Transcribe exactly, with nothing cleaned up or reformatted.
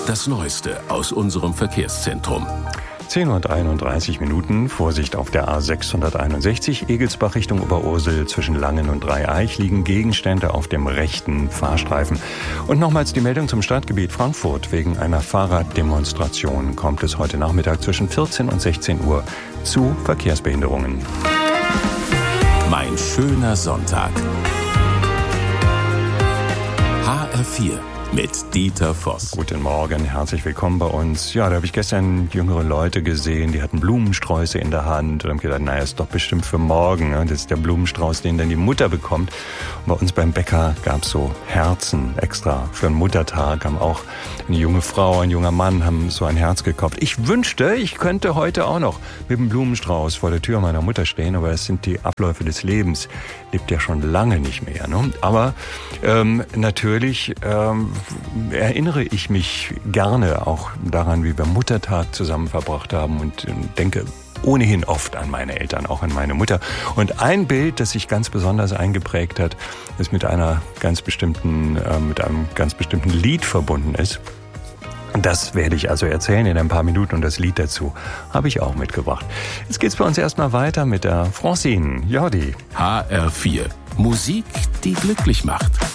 Das Neueste aus unserem Verkehrszentrum. zehn Uhr einunddreißig Minuten. Vorsicht auf der A sechshunderteinundsechzig, Egelsbach Richtung Oberursel. Zwischen Langen und Dreieich liegen Gegenstände auf dem rechten Fahrstreifen. Und nochmals die Meldung zum Stadtgebiet Frankfurt. Wegen einer Fahrraddemonstration kommt es heute Nachmittag zwischen vierzehn und sechzehn Uhr zu Verkehrsbehinderungen. Mein schöner Sonntag. H R vier. Mit Dieter Voss. Guten Morgen, herzlich willkommen bei uns. Ja, da habe ich gestern jüngere Leute gesehen, die hatten Blumensträuße in der Hand und haben gedacht, naja, ist doch bestimmt für morgen. Ne? Das ist der Blumenstrauß, den dann die Mutter bekommt. Und bei uns beim Bäcker gab es so Herzen extra für den Muttertag. Haben auch eine junge Frau, ein junger Mann haben so ein Herz gekauft. Ich wünschte, ich könnte heute auch noch mit dem Blumenstrauß vor der Tür meiner Mutter stehen, aber das sind die Abläufe des Lebens. Lebt ja schon lange nicht mehr. Ne? Aber ähm, natürlich ähm, erinnere ich mich gerne auch daran, wie wir Muttertag zusammen verbracht haben und denke ohnehin oft an meine Eltern, auch an meine Mutter. Und ein Bild, das sich ganz besonders eingeprägt hat, das mit einer ganz bestimmten, äh, mit einem ganz bestimmten Lied verbunden ist. Das werde ich also erzählen in ein paar Minuten und das Lied dazu habe ich auch mitgebracht. Jetzt geht's bei uns erstmal weiter mit der Francine Jordi. H R vier. Musik, die glücklich macht.